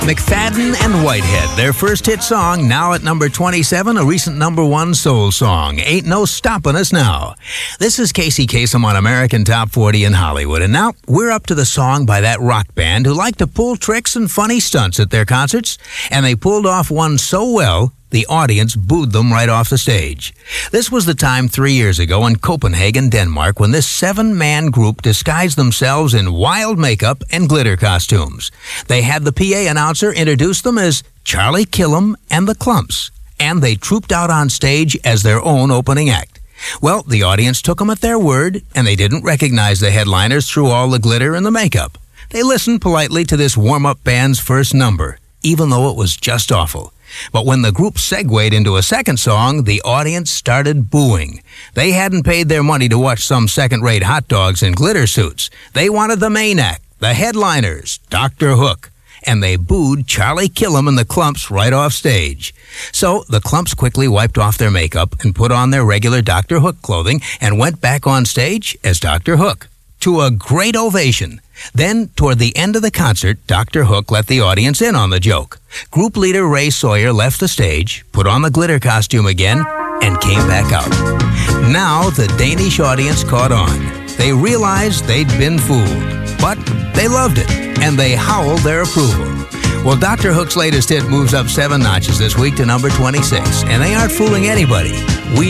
McFadden and Whitehead, their first hit song, now at number 27, a recent number 1 soul song, Ain't No Stoppin' Us Now. This is Casey Kasem on American Top 40 in Hollywood, and now we're up to the song by that rock band who like to pull tricks and funny stunts at their concerts, and they pulled off one so well, the audience booed them right off the stage. This was the time 3 years ago in Copenhagen, Denmark, when this 7-man group disguised themselves in wild makeup and glitter costumes. They had the PA announcer introduce them as Charlie Killam and the Klumps, and they trooped out on stage as their own opening act. Well, the audience took them at their word, and they didn't recognize the headliners through all the glitter and the makeup. They listened politely to this warm-up band's first number, even though it was just awful. But when the group segued into a second song, the audience started booing. They hadn't paid their money to watch some second-rate hot dogs in glitter suits. They wanted the main act, the headliners, Dr. Hook. And they booed Charlie Killam and the Klumps right off stage. So the Klumps quickly wiped off their makeup and put on their regular Dr. Hook clothing and went back on stage as Dr. Hook, to a great ovation. Then, toward the end of the concert, Dr. Hook let the audience in on the joke. Group leader Ray Sawyer left the stage, put on the glitter costume again, and came back out. Now the Danish audience caught on. They realized they'd been fooled, but they loved it, and they howled their approval. Well, Dr. Hook's latest hit moves up 7 notches this week to number 26, and they aren't fooling anybody. We